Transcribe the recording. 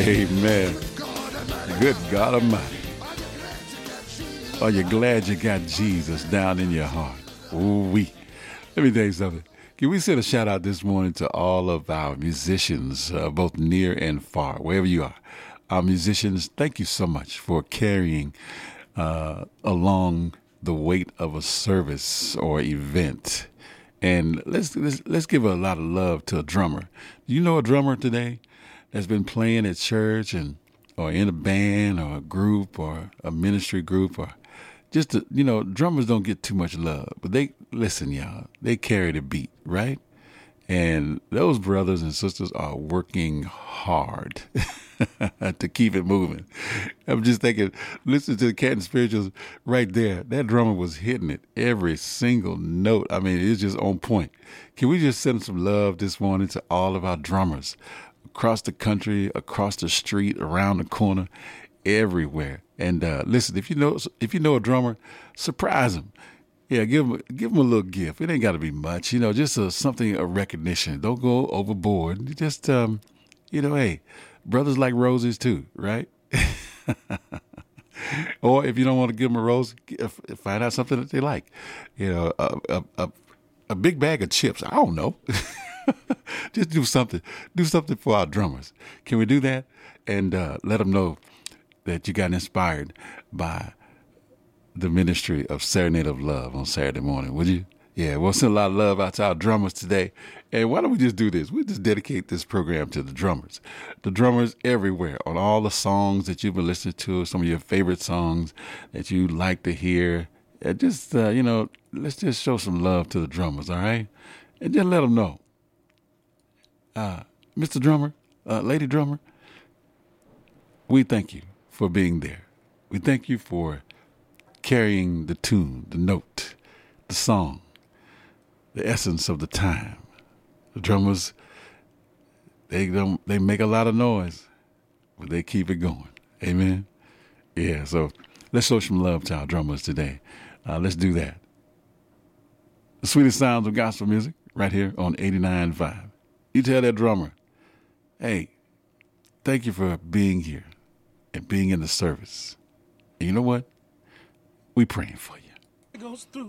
Amen. Good God Almighty. Are you glad you got Jesus down in your heart? Ooh-wee. Let me tell you something. Can we send a shout out this morning to all of our musicians, both near and far, wherever you are? Our musicians, thank you so much for carrying along the weight of a service or event. And let's give a lot of love to a drummer. Do you know a drummer today that's been playing at church or in a band or a group or a ministry group or just drummers don't get too much love, but listen, y'all, they carry the beat, right? And those brothers and sisters are working hard to keep it moving. I'm just thinking, listen to the Canton Spirituals right there. That drummer was hitting it every single note. I mean, it's just on point. Can we just send some love this morning to all of our drummers across the country, across the street, around the corner, everywhere? And listen, if you know a drummer, surprise him. Yeah, give him a little gift. It ain't got to be much, just a recognition. Don't go overboard. Just hey, brothers like roses too, right? Or if you don't want to give them a rose, find out something that they like. A big bag of chips. I don't know. Just do something. Do something for our drummers. Can we do that? And let them know that you got inspired by the ministry of Serenade of Love on Saturday morning, would you? Yeah, we'll send a lot of love out to our drummers today. And why don't we just do this? We just dedicate this program to the drummers everywhere, on all the songs that you've been listening to, some of your favorite songs that you like to hear. And just, let's just show some love to the drummers, all right? And just let them know. Mr. Drummer, Lady Drummer, we thank you for being there. We thank you for carrying the tune, the note, the song, the essence of the time. The drummers, they make a lot of noise, but they keep it going. Amen? Yeah, so let's show some love to our drummers today. Let's do that. The sweetest sounds of gospel music right here on 89.5. You tell that drummer, hey, thank you for being here and being in the service. And you know what? We praying for you. It goes through.